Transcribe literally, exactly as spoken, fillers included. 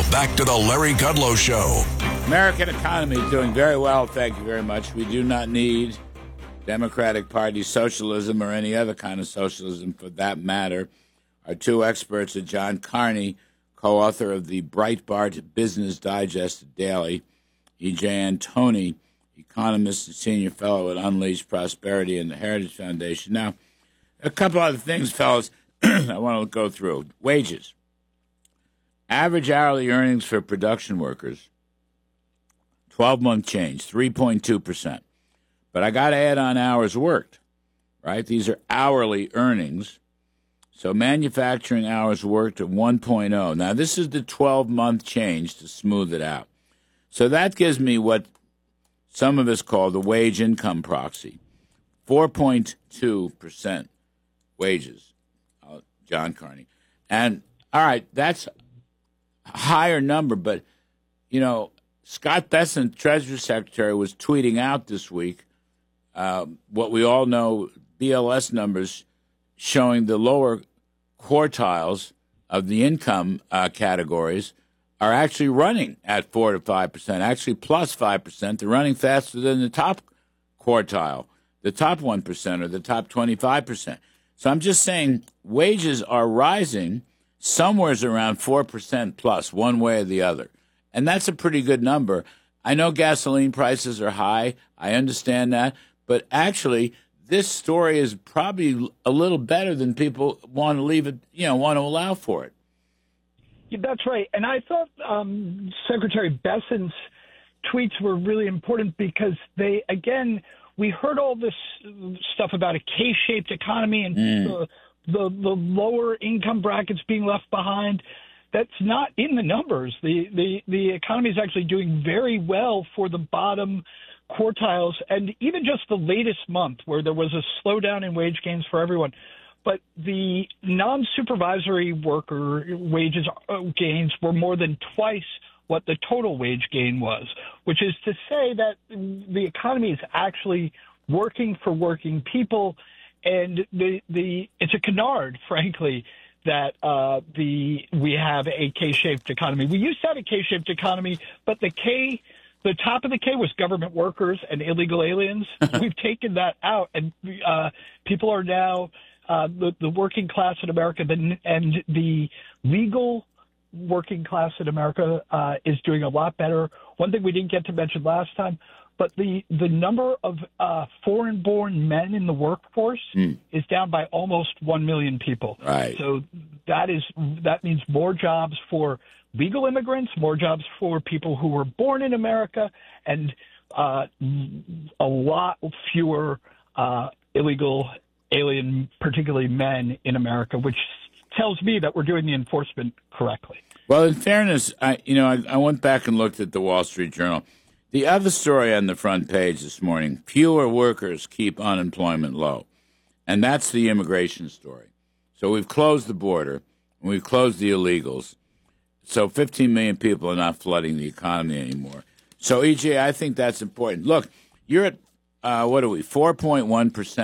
back to the Larry Kudlow Show. American economy is doing very well, thank you very much. We do not need Democratic Party socialism or any other kind of socialism for that matter. Our two experts are John Carney, co-author of the Breitbart Business Digest Daily, E J Antoni, economist and senior fellow at Unleashed Prosperity and the Heritage Foundation. Now, a couple other things, fellas, I want to go through. Wages. Average hourly earnings for production workers, twelve-month change, three point two percent. But I got to add on hours worked, right? These are hourly earnings. So manufacturing hours worked at one point oh. Now, this is the twelve-month change to smooth it out. So that gives me what some of us call the wage income proxy, four point two percent wages, uh, John Carney. And, all right, that's a higher number, but, you know, Scott Bessent, Treasury Secretary, was tweeting out this week uh, what we all know, B L S numbers showing the lower quartiles of the income uh, categories are actually running at four to five percent, actually plus five percent. They're running faster than the top quartile, the top one percent or the top twenty-five percent. So I'm just saying wages are rising somewhere around four percent plus, one way or the other. And that's a pretty good number. I know gasoline prices are high. I understand that. But actually, this story is probably a little better than people want to leave it, you know, want to allow for it. Yeah, that's right. And I thought um, Secretary Bessent's tweets were really important because they, again, we heard all this stuff about a K-shaped economy and mm. the, the the lower income brackets being left behind. That's not in the numbers. The, the, the economy is actually doing very well for the bottom quartiles, and even just the latest month where there was a slowdown in wage gains for everyone. But the non-supervisory worker wages gains were more than twice what the total wage gain was, which is to say that the economy is actually working for working people, and the the it's a canard, frankly, that uh, the we have a K-shaped economy. We used to have a K-shaped economy, but the K, the top of the K was government workers and illegal aliens. We've taken that out, and uh, people are now uh, the, the working class in America, the, and the legal working class in America uh, is doing a lot better. One thing we didn't get to mention last time, but the, the number of uh, foreign-born men in the workforce mm. is down by almost one million people. Right. So that is that means more jobs for legal immigrants, more jobs for people who were born in America, and uh, a lot fewer uh, illegal alien, particularly men in America, which tells me that we're doing the enforcement correctly. Well, in fairness, I you know I, I went back and looked at the Wall Street Journal. The other story on the front page this morning, fewer workers keep unemployment low. And that's the immigration story. So we've closed the border, and we've closed the illegals. So fifteen million people are not flooding the economy anymore. So, E J, I think that's important. Look, you're at, uh, what are we, four point one percent.